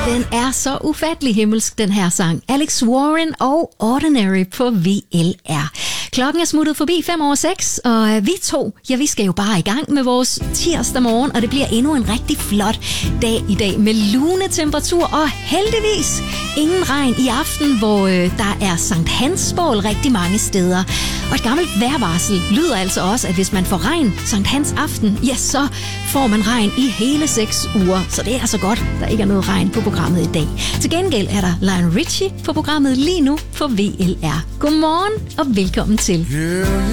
Den er så ufattelig himmelsk, den her sang. Alex Warren og Ordinary på VLR. Klokken er smuttet forbi 5:06, og vi to, vi skal jo bare i gang med vores tirsdag morgen, og det bliver endnu en rigtig flot dag i dag med lune temperatur, og heldigvis ingen regn i aften, hvor der er Sankt Hans bål rigtig mange steder. Og et gammelt vejrvarsel lyder altså også, at hvis man får regn Sankt Hans aften, ja, så får man regn i hele 6 uger. Så det er altså godt, der ikke er noget regn på programmet i dag. Til gengæld er der Lionel Richie på programmet lige nu på VLR. Godmorgen og velkommen til. Yeah,